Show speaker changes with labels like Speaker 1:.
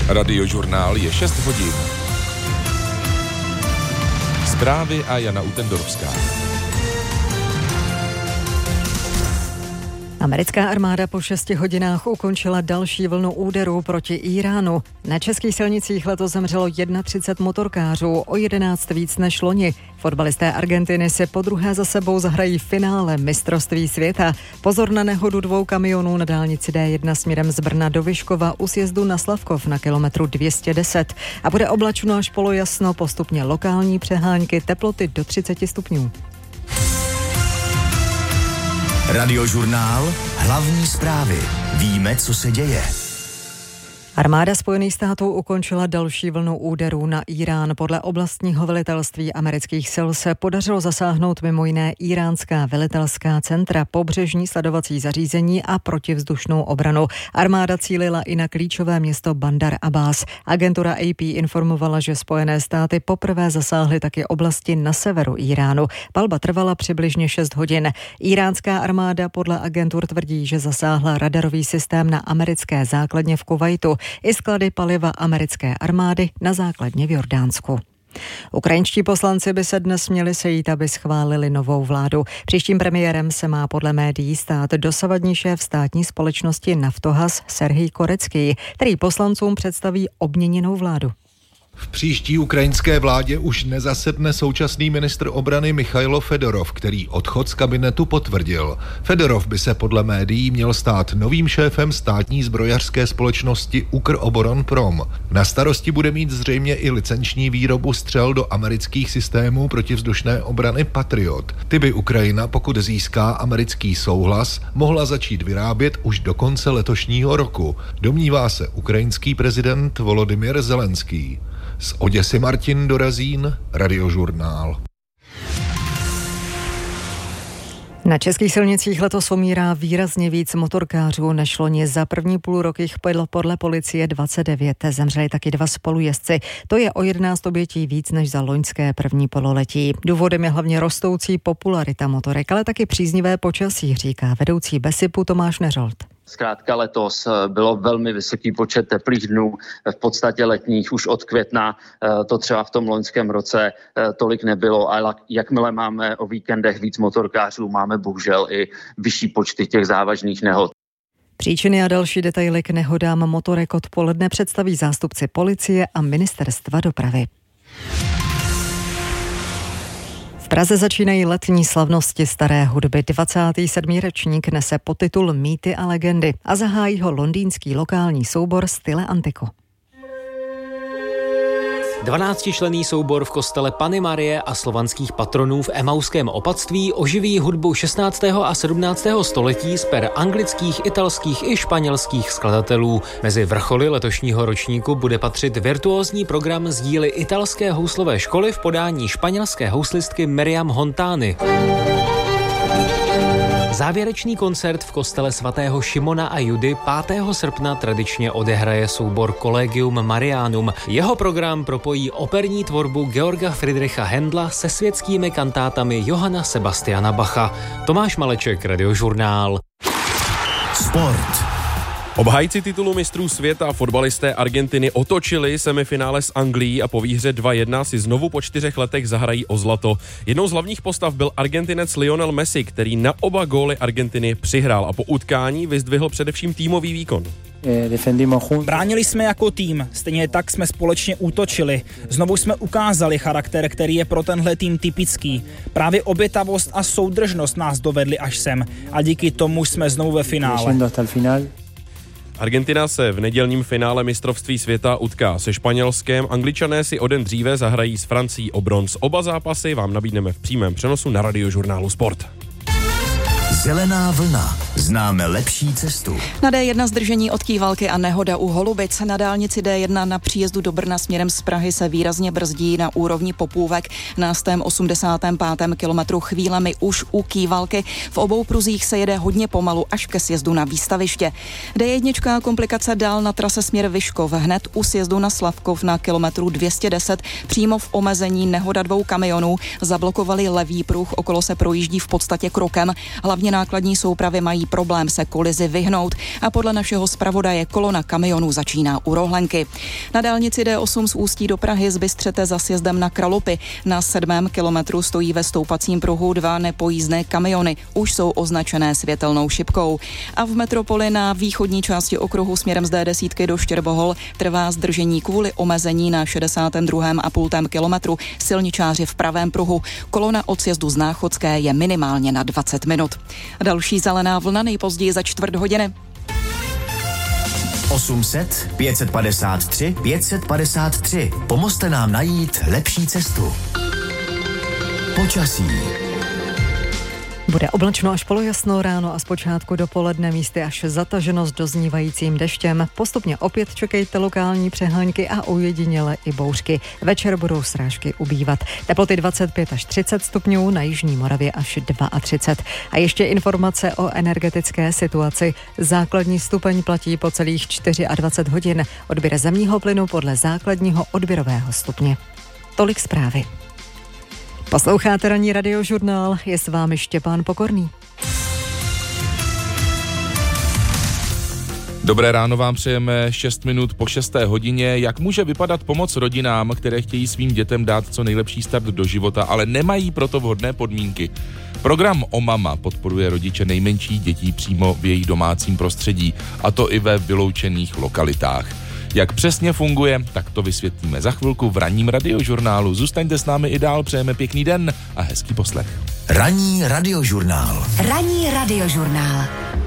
Speaker 1: Radiožurnál je 6 hodin. Zprávy a Jana Utendorovská.
Speaker 2: Americká armáda po 6 hodinách ukončila další vlnu úderů proti Íránu. Na českých silnicích letos zemřelo 31 motorkářů, o 11 víc než loni. Fotbalisté Argentiny si podruhé za sebou zahrají finále mistrovství světa. Pozor na nehodu 2 kamionů na dálnici D1 směrem z Brna do Vyškova u sjezdu na Slavkov na kilometru 210. A bude oblačno až polojasno, postupně lokální přehánky, teploty do 30 stupňů.
Speaker 3: Radiožurnál, hlavní zprávy. Víme, co se děje.
Speaker 2: Armáda Spojených států ukončila další vlnu úderů na Írán. Podle oblastního velitelství amerických sil se podařilo zasáhnout mimo jiné iránská velitelská centra, pobřežní sledovací zařízení a protivzdušnou obranu. Armáda cílila i na klíčové město Bandar Abbas. Agentura AP informovala, že Spojené státy poprvé zasáhly taky oblasti na severu Iránu. Palba trvala přibližně 6 hodin. Iránská armáda podle agentur tvrdí, že zasáhla radarový systém na americké základně v Kuvajtu i sklady paliva americké armády na základně v Jordánsku. Ukrajinští poslanci by se dnes měli sejít, aby schválili novou vládu. Příštím premiérem se má podle médií stát dosavadní šéf státní společnosti Naftogaz Serhij Korecký, který poslancům představí obměněnou vládu.
Speaker 4: V příští ukrajinské vládě už nezasedne současný ministr obrany Michailo Fedorov, který odchod z kabinetu potvrdil. Fedorov by se podle médií měl stát novým šéfem státní zbrojařské společnosti Ukroboronprom. Na starosti bude mít zřejmě i licenční výrobu střel do amerických systémů protivzdušné obrany Patriot. Ty by Ukrajina, pokud získá americký souhlas, mohla začít vyrábět už do konce letošního roku, domnívá se ukrajinský prezident Volodymyr Zelenský. Z Oděsy Martin Dorazín, Radiožurnál.
Speaker 2: Na českých silnicích letos umírá výrazně víc motorkářů než loni. Za první půlrok jich bylo podle policie 29. Zemřeli taky 2 spolujezdci. To je o 11 obětí víc než za loňské první pololetí. Důvodem je hlavně rostoucí popularita motorek, ale taky příznivé počasí, říká vedoucí BESIPu Tomáš Neřolt.
Speaker 5: Zkrátka letos bylo velmi vysoký počet teplých dnů, v podstatě letních už od května, to třeba v tom loňském roce tolik nebylo, ale jakmile máme o víkendech víc motorkářů, máme bohužel i vyšší počty těch závažných nehod.
Speaker 2: Příčiny a další detaily k nehodám motorek odpoledne představí zástupci policie a ministerstva dopravy. V Praze začínají letní slavnosti staré hudby. 27. ročník nese podtitul Mýty a legendy a zahájí ho londýnský lokální soubor Stile Antico.
Speaker 6: 12členný soubor v kostele Panny Marie a slovanských patronů v Emauském opatství oživí hudbu 16. a 17. století z per anglických, italských i španělských skladatelů. Mezi vrcholy letošního ročníku bude patřit virtuózní program z díly italské houslové školy v podání španělské houslistky Miriam Hontány. Závěrečný koncert v kostele svatého Šimona a Judy 5. srpna tradičně odehraje soubor Collegium Marianum. Jeho program propojí operní tvorbu Georga Friedricha Händla se světskými kantátami Johanna Sebastiana Bacha. Tomáš Maleček, Radiožurnál.
Speaker 3: Sport.
Speaker 7: Obhájci titulu mistrů světa fotbalisté Argentiny otočili semifinále s Anglií a po výhře 2-1 si znovu po 4 letech zahrají o zlato. Jednou z hlavních postav byl Argentinec Lionel Messi, který na oba góly Argentiny přihrál a po utkání vyzdvihl především týmový výkon.
Speaker 8: Bránili jsme jako tým, stejně tak jsme společně útočili. Znovu jsme ukázali charakter, který je pro tenhle tým typický. Právě obětavost a soudržnost nás dovedli až sem a díky tomu jsme znovu ve finále.
Speaker 7: Argentina se v nedělním finále mistrovství světa utká se Španělskem. Angličané si o den dříve zahrají s Francií o bronz. Oba zápasy vám nabídneme v přímém přenosu na Radiožurnálu Sport.
Speaker 3: Zelená vlna. Známe lepší cestu.
Speaker 9: Na D1 zdržení od Kývalky a nehoda u Holubic. Na dálnici D1 na příjezdu do Brna směrem z Prahy se výrazně brzdí na úrovni Popůvek. Na 85. kilometru chvílemi už u Kývalky. V obou pruzích se jede hodně pomalu až ke sjezdu na Výstaviště. D1 komplikace dál na trase směr Vyškov. Hned u sjezdu na Slavkov na kilometru 210. Přímo v omezení nehoda 2 kamionů. Zablokovali levý pruh, okolo se projíždí v podstatě krokem. Hlavně nákladní soupravy mají problém se kolizi vyhnout a podle našeho zpravodaje kolona kamionů začíná u Rohlenky. Na dálnici D8 z Ústí do Prahy z Bystřete za sjezdem na Kralupy. Na 7. kilometru stojí ve stoupacím pruhu 2 nepojízdné kamiony. Už jsou označené světelnou šipkou. A v metropoli na východní části okruhu směrem z D10 do Štěrbohol trvá zdržení kvůli omezení na 62,5 kilometru. Silničáři v pravém pruhu. Kolona od sjezdu z Náchodské je minimálně na 20 minut. Další zelená vlna nejpozději za čtvrt hodiny.
Speaker 3: 800 553 553. Pomozte nám najít lepší cestu. Počasí.
Speaker 2: Bude oblačno až polojasno ráno a zpočátku dopoledne místy až zataženo s doznívajícím deštěm. Postupně opět čekejte lokální přehánky a ojediněle i bouřky. Večer budou srážky ubývat. Teploty 25 až 30 stupňů, na jižní Moravě až 32. A ještě informace o energetické situaci. Základní stupeň platí po celých 24 hodin. Odběr zemního plynu podle základního odběrového stupně. Tolik zprávy. Posloucháte ranní radiožurnál, je s vámi Štěpán Pokorný.
Speaker 1: Dobré ráno vám přejeme 6 minut po 6. hodině. Jak může vypadat pomoc rodinám, které chtějí svým dětem dát co nejlepší start do života, ale nemají proto vhodné podmínky? Program O Mama podporuje rodiče nejmenších dětí přímo v jejich domácím prostředí, a to i ve vyloučených lokalitách. Jak přesně funguje, tak to vysvětlíme za chvilku v ranním radiožurnálu. Zůstaňte s námi i dál, přejeme pěkný den a hezký poslech.
Speaker 3: Ranní radiožurnál.
Speaker 10: Ranní radiožurnál.